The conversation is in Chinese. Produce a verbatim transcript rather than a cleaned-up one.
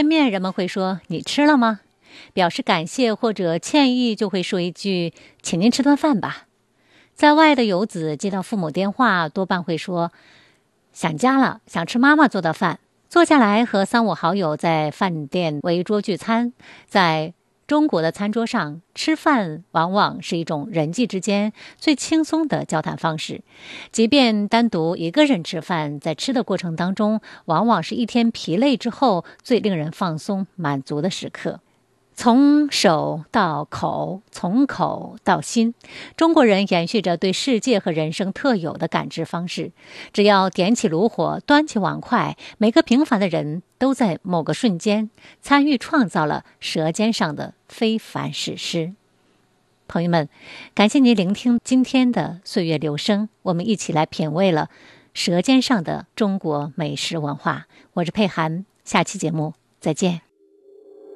见面人们会说你吃了吗？表示感谢或者歉意就会说一句请您吃顿饭吧。在外的游子接到父母电话，多半会说想家了，想吃妈妈做的饭。坐下来和三五好友在饭店围桌聚餐。在中国的餐桌上，吃饭往往是一种人际之间最轻松的交谈方式。即便单独一个人吃饭，在吃的过程当中，往往是一天疲累之后最令人放松满足的时刻。从手到口，从口到心，中国人延续着对世界和人生特有的感知方式。只要点起炉火，端起碗筷，每个平凡的人都在某个瞬间参与创造了舌尖上的非凡史诗。朋友们，感谢您聆听今天的岁月留声，我们一起来品味了舌尖上的中国美食文化。我是佩涵，下期节目再见。